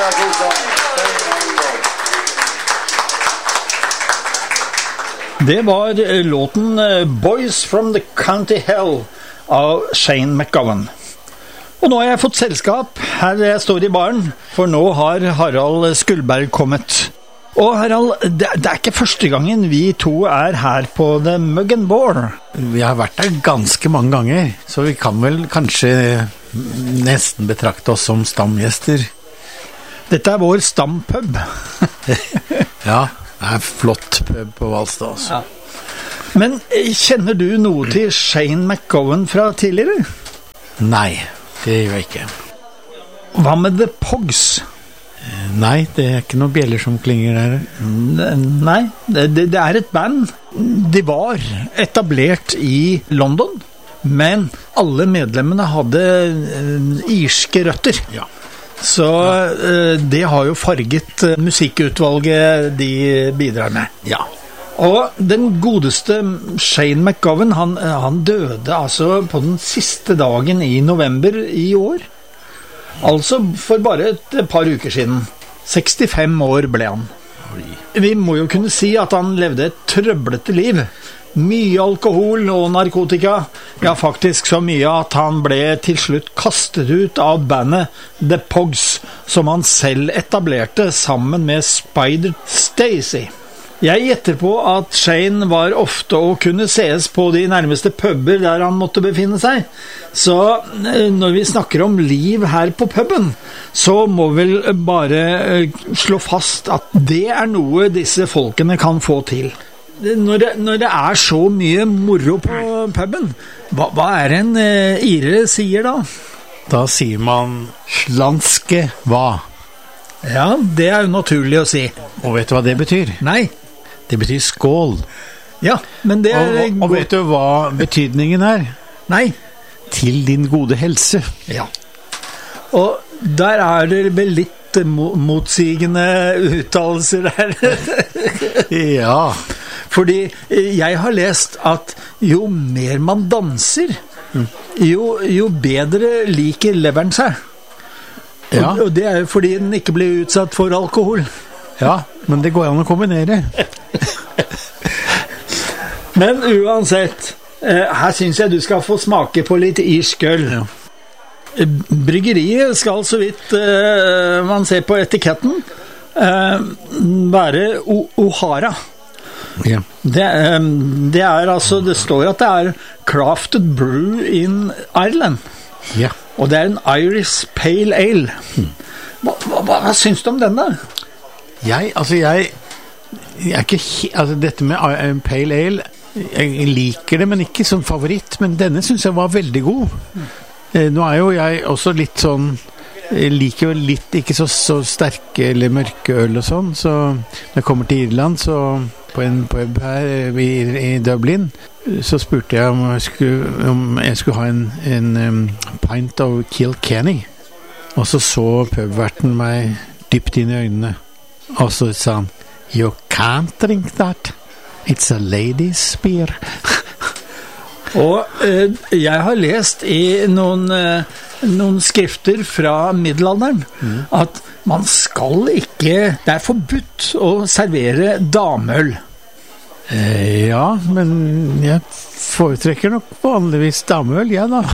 Det var låten Boys from the County Hell av Shane MacGowan. Og nå har jeg fått selskap her jeg står i baren, for nå har Harald Skuldberg kommet. Og Harald, det er ikke første gangen vi to er her på The Mug and Boar. Vi har vært der ganske mange ganger, så vi kan vel kanskje nesten betrakte oss som stamgjester. Dette er vår stampub. Ja, det er flott pub på Valstad også. Ja. Men kjenner du noe til Shane MacGowan fra tidligere? Nei, det gjør jeg ikke. Hva med The Pogs? Nei, det er ikke noen bjeller som klinger der. Nei, det er et band. De var etablert i London, men alle medlemmene hadde irske røtter. Ja. Så det har jo farget musikkutvalget de bidrar med. Ja. Og den godeste Shane MacGowan, han døde altså på den siste dagen i november i år. Altså for bare et par uker siden. 65 år ble han. Vi må jo kunne si at han levde et trøblete liv. Mye alkohol og narkotika. Ja, faktisk så mye at han ble til slutt kastet ut av bandet The Pogs, som han selv etablerte sammen med Spider Stacy. Jeg gjetter på at Shane var ofte å kunne ses på de nærmeste puber der han måtte befinne seg. Så når vi snakker om liv her på puben, så må vi bare slå fast at det er noe disse folkene kan få til. Når det er så mye moro på puben, hva er det en ire sier da? Da sier man slanske hva? Ja, det er jo naturlig å si. Og vet du hva det betyr? Nei. Det betyr skål. Ja, men det og vet du hva betydningen er? Nei. Til din gode helse. Ja. Og der er det vel litt motsigende uttalelser der. Ja. Fordi jeg har lest at jo mer man danser, jo bedre liker leveren seg. Ja. Og det er jo fordi den ikke blir utsatt for alkohol. Ja, men det går an å kombinere. Men uansett, her synes jeg du skal få smake på litt irsk øl. Ja. Bryggeriet skal, så vidt man ser på etiketten, være O'Hara. Ja. Det er altså, det står at det er crafted brew in Ireland. Ja. Og det er en Irish Pale Ale. Hva synes du om den da? Jeg er ikke dette med Pale Ale, jeg liker det, men ikke som favoritt, men denne synes jeg var veldig god. Nå er jo jeg også litt sånn, jeg liker jo litt ikke så sterke eller mørke øl og sånn, så når jeg kommer til Irland, så på en pub her i Dublin, så spurte jeg om jeg skulle ha en pint of Kilkenny, og så pubverten meg dypt inn i øynene. Og så sa han, you can't drink that. It's a lady's beer. Og jeg har lest i noen skrifter fra middelalderen at man skal ikke, det er forbudt å servere dameøl. Ja, men jeg foretrekker nok vanligvis dameøl, ja da.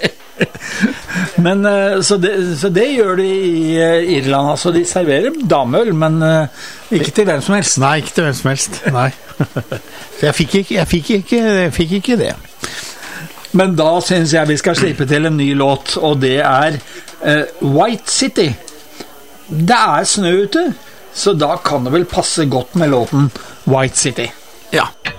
Men så det gjør de i Irland, altså de serverer dameøl, men ikke til hvem som helst. Nei, ikke til hvem som helst. Nei. Så jeg fikk ikke det. Men da synes jeg vi skal slippe til en ny låt, og det er White City. Det er snø ute, så da kan det vel passe godt med låten White City. Ja.